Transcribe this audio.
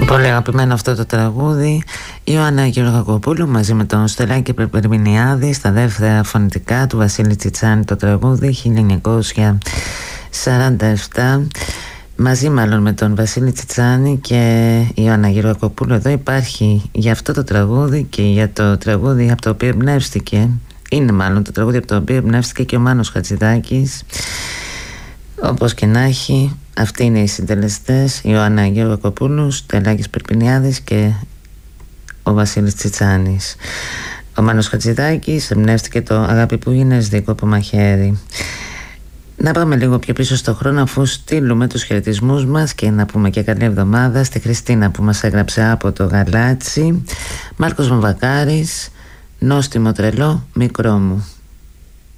Πολύ αγαπημένο αυτό το τραγούδι. Ιωάννα Γεωργακοπούλου μαζί με τον Στελάκη Περπερμηνιάδη στα δεύτερα φωνητικά του Βασίλη Τσιτσάνη, το τραγούδι 1947. Μαζί μάλλον με τον Βασίλη Τσιτσάνη και Ιωάννα Γεωργακοπούλου. Εδώ υπάρχει για αυτό το τραγούδι και για το τραγούδι από το οποίο εμπνεύστηκε, είναι μάλλον το τραγούδι από το οποίο εμπνεύστηκε και ο Μάνος Χατζηδάκης. Όπως και να έχει, αυτοί είναι οι συντελεστές: Ιωάννα Γεωργακοπούλου, Στελάκης Περπηνιάδης και ο Βασίλης Τσιτσάνης. Ο Μάνος Χατζηδάκης εμπνεύστηκε το «Αγάπη που γίνες δίκο από μαχαίρι». Να πάμε λίγο πιο πίσω στο χρόνο, αφού στείλουμε τους χαιρετισμούς μας και να πούμε και καλή εβδομάδα στη Χριστίνα που μας έγραψε από το Γαλάτσι. Μάρκος Μαβακάρης, νόστιμο τρελό μικρό μου.